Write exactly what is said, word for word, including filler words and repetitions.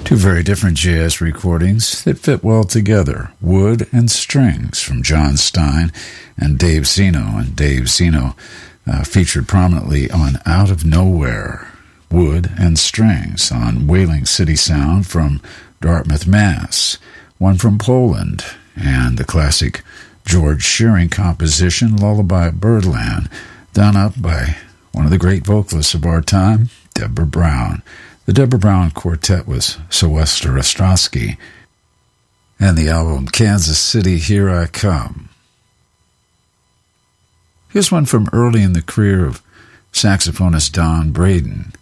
Two very different jazz recordings that fit well together. Wood and Strings from John Stein and Dave Zeno. And Dave Zeno uh, featured prominently on Out of Nowhere. Wood and Strings on Whaling City Sound from Dartmouth, Mass. One from Poland. And the classic George Shearing composition, Lullaby Birdland, done up by one of the great vocalists of our time, Deborah Brown. The Deborah Brown Quartet was Sylvester Ostrowski, and the album Kansas City, Here I Come. Here's one from early in the career of saxophonist Don Braden.